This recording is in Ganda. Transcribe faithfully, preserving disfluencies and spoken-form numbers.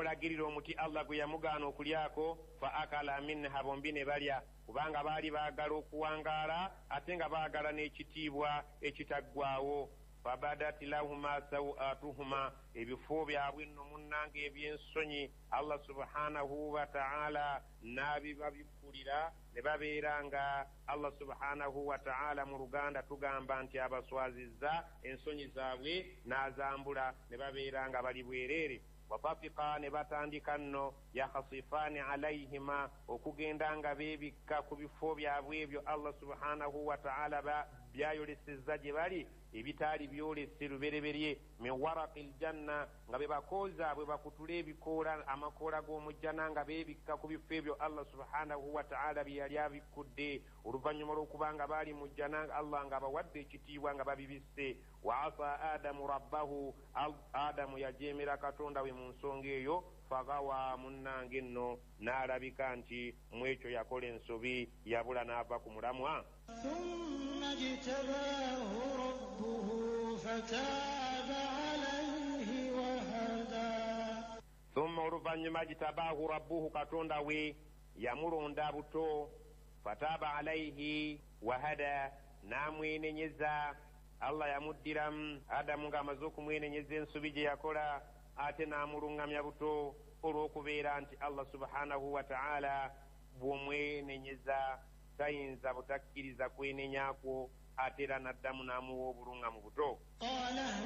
n'amulagirira omuti Allah gwe yamugaana okulyako, fa akala minha, bombi ne balya, kubanga baali baagala okuwangaala ate nga baagala n'ekitiibwa ekitaggwaawo. Fabadat lahuma sawatuhuma, ebifo byabwe nno munnange ebyensonyi Allah subhanahu wa ta'ala n'abibabikkulira ne babeera nga Allah subhanahu wa ta'ala mu Luganda tugamba nti abaswazizza ensonyi zaabwe n'azambula ne babeera nga bali bwereere. Watafiqa, ne batandika nno yakhasifaani alayhima, okugenda nga beebikka ku bifo byabwe ebyo Allah subhanahu wa ta'ala byayolesezza gye bali ebitaali byolese lubereberye, min waraqil janna, nga bwe bakooza bwe bakutula ebikoola amakoola g'omujjana nga beebikka ku bifo ebyo Allah subhanahu wa ta'ala bye yali abikkudde oluvannyuma lw'okuba nga baali mu jjana Allah nga bawadde ekitiibwa nga babibisse. Wa asa adamu rabbahu, Adamu yajeemera Katonda we mu nsonga eyo, fagawa, munnange nno n'alabika nti mu ekyo yakola ensobi yabula n'ava ku mulamwa. ثم اجتباه ربه فتاب عليه وهدى. ثم oluvannyuma jitabaahu rabbuhu, Katonda we yamulonda buto, fataaba alayhi wahada, n'amwenenyeza. Allah yamuddiramu Adamu ng'amaze okumwenenyeza ensobi gye yakola, ate n'amuluŋŋamya buto olw'okubeera nti Allah subhanahu wa ta'ala bw'omwenenyeza tayinza butakkiriza kwenenyaakwo, ate era n'addamu n'amuwa obuluŋŋamu buto.